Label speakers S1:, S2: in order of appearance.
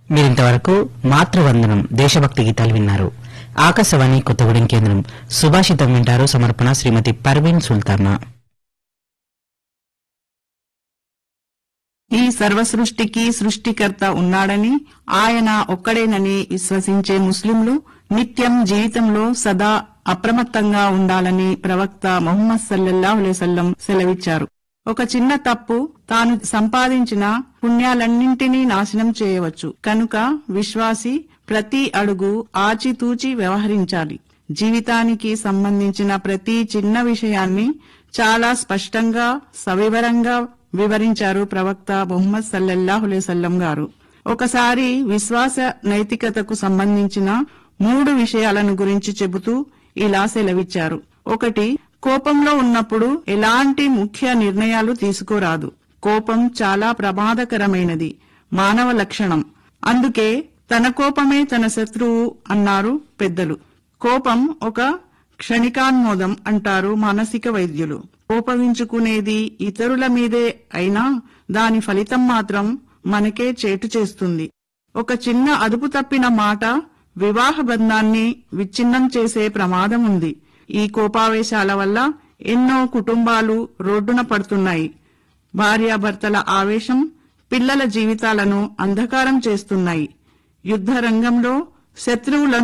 S1: మీరింతవరకు మాతృవందనం దేశభక్తి గీతాలు విన్నారు. ఆకాశవాణి కొత్తగూడెం కేంద్రం సుభాషితం వింటారు. సమర్పణ శ్రీమతి పర్వీన్ సుల్తానా.
S2: ఈ సర్వసృష్టికి సృష్టికర్త ఉన్నాడని, ఆయన ఒక్కడేనని విశ్వసించే ముస్లింలు నిత్యం జీవితంలో సదా అప్రమత్తంగా ఉండాలని ప్రవక్త ముహమ్మద్ సల్లల్లాహు అలైహి వసల్లం సెలవిచ్చారు. ఒక చిన్న తప్పు తాను సంపాదించిన పుణ్యాలన్నింటినీ నాశనం చేయవచ్చు. కనుక విశ్వాసి ప్రతి అడుగు ఆచితూచి వ్యవహరించాలి. జీవితానికి సంబంధించిన ప్రతి చిన్న విషయాన్ని చాలా స్పష్టంగా సవివరంగా వివరించారు ప్రవక్త ముహమ్మద్ సల్లల్లాహు అలైహి వసల్లం గారు. ఒకసారి విశ్వాస నైతికతకు సంబంధించిన 3 విషయాలను గురించి చెబుతూ ఇలా సెలవిచ్చారు. 1. కోపంలో ఉన్నప్పుడు ఎలాంటి ముఖ్య నిర్ణయాలు తీసుకోరాదు. కోపం చాలా ప్రమాదకరమైనది మానవ లక్షణం. అందుకే తన కోపమే తన శత్రువు అన్నారు పెద్దలు. కోపం ఒక క్షణికాన్మోదం అంటారు మానసిక వైద్యులు. కోపగించుకునేది ఇతరుల మీదే అయినా దాని ఫలితం మాత్రం మనకే చేటు చేస్తుంది. ఒక చిన్న అదుపు తప్పిన మాట వివాహ బంధాన్ని విచ్ఛిన్నం చేసే ప్రమాదం ఉంది. ఈ కోపావేశాల వల్ల ఎన్నో కుటుంబాలు రోడ్డున పడుతున్నాయి. భార్యాభర్తల ఆవేశం పిల్లల జీవితాలను అంధకారం చేస్తున్నాయి. యుద్ధ రంగంలో శత్రువులను